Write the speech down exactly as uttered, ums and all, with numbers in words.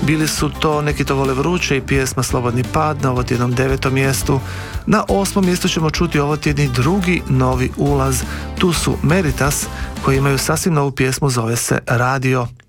Bili su to Neki to vole vruće i pjesma Slobodni pad na ovotjednom devetom mjestu. Na osmom mjestu ćemo čuti ovotjedni drugi novi ulaz. Tu su Meritas koji imaju sasvim novu pjesmu, zove se Radio.